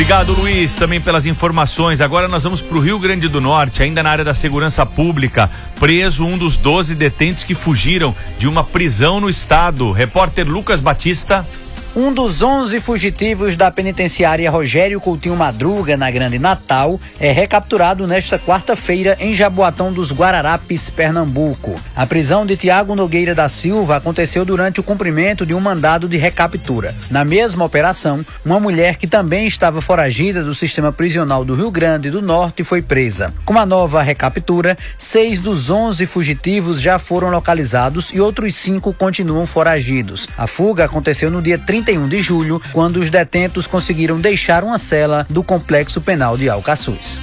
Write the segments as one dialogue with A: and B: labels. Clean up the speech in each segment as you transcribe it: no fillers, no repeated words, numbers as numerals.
A: Obrigado, Luiz, também pelas informações. Agora nós vamos para o Rio Grande do Norte, ainda na área da segurança pública. Preso um dos 12 detentos que fugiram de uma prisão no estado. Repórter Lucas Batista.
B: Um dos 11 fugitivos da penitenciária Rogério Coutinho Madruga, na Grande Natal, é recapturado nesta quarta-feira em Jaboatão dos Guararapes, Pernambuco. A prisão de Tiago Nogueira da Silva aconteceu durante o cumprimento de um mandado de recaptura. Na mesma operação, uma mulher que também estava foragida do sistema prisional do Rio Grande do Norte foi presa. Com a nova recaptura, 6 dos 11 fugitivos já foram localizados e outros 5 continuam foragidos. A fuga aconteceu no dia 31 de julho, quando os detentos conseguiram deixar uma cela do Complexo Penal de Alcaçuz.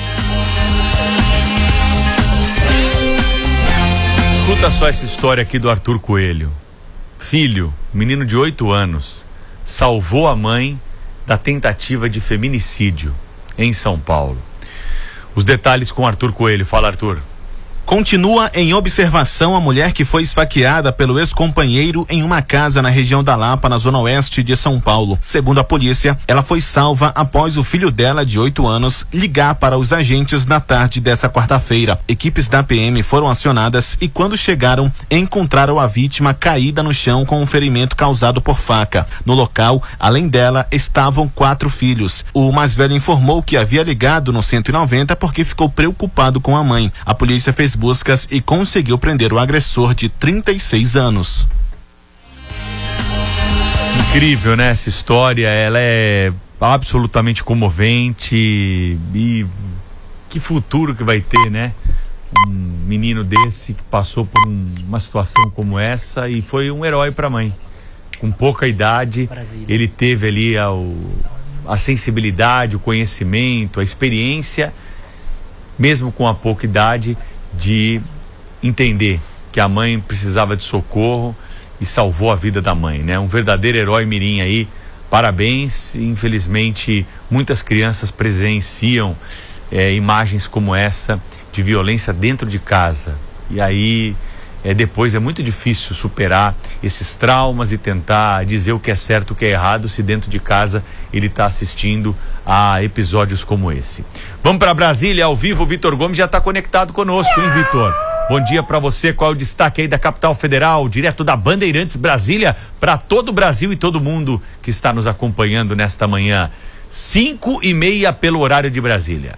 A: Escuta só essa história aqui do Arthur Coelho. Filho, menino de 8 anos, salvou a mãe da tentativa de feminicídio em São Paulo. Os detalhes com Arthur Coelho. Fala, Arthur.
C: Continua em observação a mulher que foi esfaqueada pelo ex-companheiro em uma casa na região da Lapa, na zona oeste de São Paulo. Segundo a polícia, ela foi salva após o filho dela, de 8 anos, ligar para os agentes na tarde dessa quarta-feira. Equipes da PM foram acionadas e, quando chegaram, encontraram a vítima caída no chão com um ferimento causado por faca. No local, além dela, estavam 4 filhos. O mais velho informou que havia ligado no 190 porque ficou preocupado com a mãe. A polícia fez buscas e conseguiu prender o agressor de 36 anos.
A: Incrível, né? Essa história, ela é absolutamente comovente e que futuro que vai ter, né? Um menino desse que passou por uma situação como essa e foi um herói para a mãe. Com pouca idade, ele teve ali a sensibilidade, o conhecimento, a experiência, mesmo com a pouca idade, de entender que a mãe precisava de socorro e salvou a vida da mãe, né? Um verdadeiro herói mirim aí, parabéns. Infelizmente, muitas crianças presenciam imagens como essa de violência dentro de casa, e aí depois é muito difícil superar esses traumas e tentar dizer o que é certo, o que é errado, se dentro de casa ele está assistindo a episódios como esse. Vamos para Brasília, ao vivo. O Vitor Gomes já está conectado conosco, hein, Vitor? Bom dia para você. Qual é o destaque aí da capital federal, direto da Bandeirantes Brasília, para todo o Brasil e todo mundo que está nos acompanhando nesta manhã? 5:30 pelo horário de Brasília.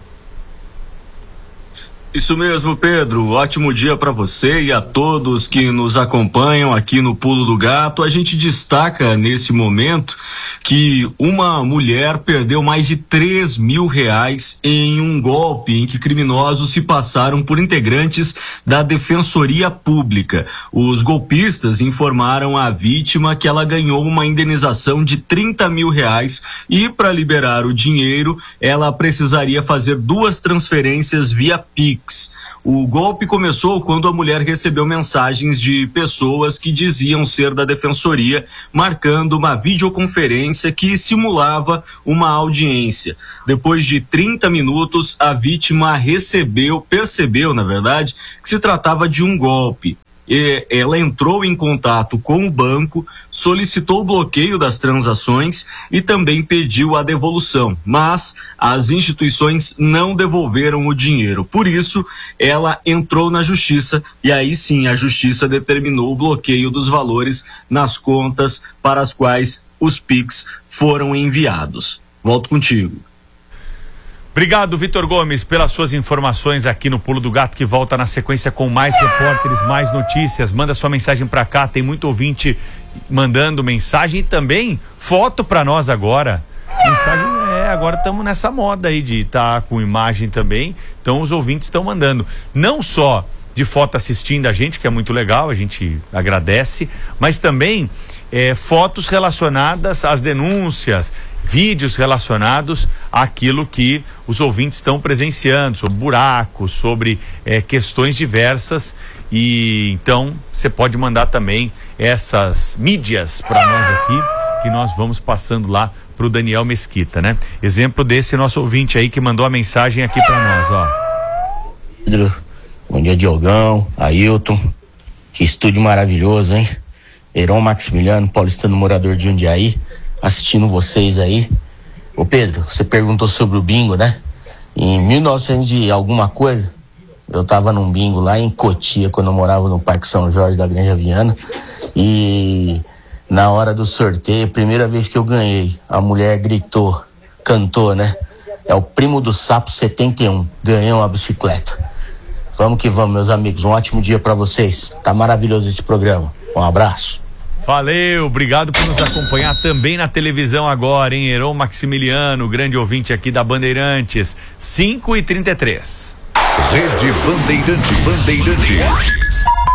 D: Isso mesmo, Pedro. Ótimo dia para você e a todos que nos acompanham aqui no Pulo do Gato. A gente destaca nesse momento que uma mulher perdeu mais de R$3.000 em um golpe em que criminosos se passaram por integrantes da Defensoria Pública. Os golpistas informaram à vítima que ela ganhou uma indenização de R$30.000 e, para liberar o dinheiro, ela precisaria fazer 2 transferências via Pix. O golpe começou quando a mulher recebeu mensagens de pessoas que diziam ser da defensoria, marcando uma videoconferência que simulava uma audiência. Depois de 30 minutos, a vítima percebeu, na verdade, que se tratava de um golpe. Ela entrou em contato com o banco, solicitou o bloqueio das transações e também pediu a devolução, mas as instituições não devolveram o dinheiro. Por isso, ela entrou na justiça e aí sim a justiça determinou o bloqueio dos valores nas contas para as quais os Pix foram enviados. Volto contigo.
A: Obrigado, Vitor Gomes, pelas suas informações aqui no Pulo do Gato, que volta na sequência com mais repórteres, mais notícias. Manda sua mensagem pra cá, tem muito ouvinte mandando mensagem e também foto pra nós agora. Mensagem, agora estamos nessa moda aí de estar com imagem também, então os ouvintes estão mandando. Não só de foto assistindo a gente, que é muito legal, a gente agradece, mas também fotos relacionadas às denúncias, vídeos relacionados àquilo que os ouvintes estão presenciando, sobre buracos, sobre questões diversas. E então você pode mandar também essas mídias para nós aqui, que nós vamos passando lá pro Daniel Mesquita, né? Exemplo desse nosso ouvinte aí que mandou a mensagem aqui para nós, ó.
E: Pedro, bom dia, Diogão, Ailton, que estúdio maravilhoso, hein? Heron Maximiliano, paulistano, morador de Jundiaí, assistindo vocês aí. Ô Pedro, você perguntou sobre o bingo, né? Em 1900 e alguma coisa, eu tava num bingo lá em Cotia, quando eu morava no Parque São Jorge da Granja Viana, e na hora do sorteio, primeira vez que eu ganhei, a mulher gritou, cantou, né? É o Primo do Sapo 71, ganhou uma bicicleta. Vamos que vamos, meus amigos, um ótimo dia pra vocês, tá maravilhoso esse programa, um abraço.
A: Valeu, obrigado por nos acompanhar também na televisão agora, hein? Heron Maximiliano, grande ouvinte aqui da Bandeirantes, 5h33.
F: Rede Bandeirantes.